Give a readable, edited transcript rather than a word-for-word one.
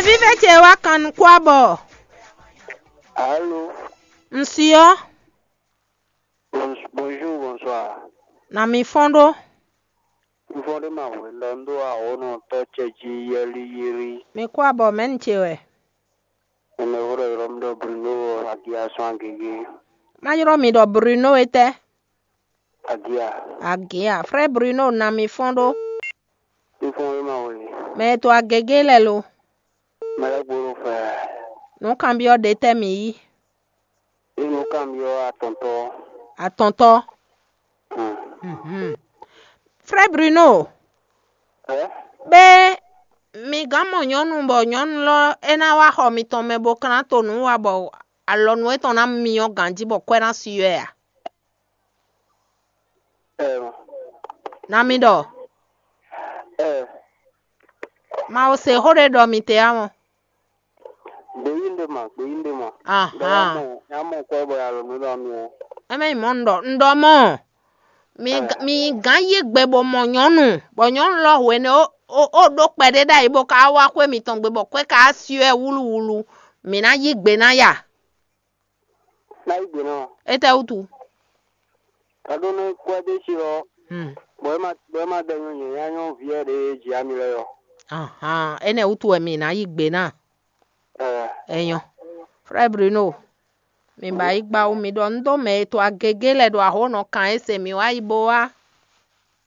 vive chewa kan kwabo. Allô? Monsieur? Bonjour, bonsoir. Na mi fondo? Mi fondo ma wenda ndo a ono to cheji yeri. Mi kwabo men chewe. Ene wuro romdo Bruno agia swangigi. Majiro mi do Bruno ete? Agia. Agia. Frère Bruno na mi fondo? Mi fondo ma we. Me to agegele lo. Mala buru fa. No cambio de temi. Ino cambio a tonto. A tonto? Frère Bruno? Be mi gamo nyonu bo nyonu lo ena wa ho mi ton me bo kana to nu wa bo alo nu eton na mi o ganji bo kwena siyo ya. Na mi do? Ma o se hore do mi te amo. Beyinde ma. Aha. Amo kwa bo alo nu do mi. Eme mondo ndo mo. Mi ganye gbe bo mo nyonu. Bo nyonu lo we ne o do pede da ibo ka wa kwe mi ton gbe bo kwe ka siyo e wulu. Mi na yi gbe na ya. Na igbe na. Ete utu. Adonu kwa de shiro. Boy ma de nyo yanyo vie de ji amile yo. Aha, ene utu mi na yi gbe na. Eyon. Frère Bruno. Mi ba igba o mi do ndo me to agegele do ahono kan ese mi wa ibo wa.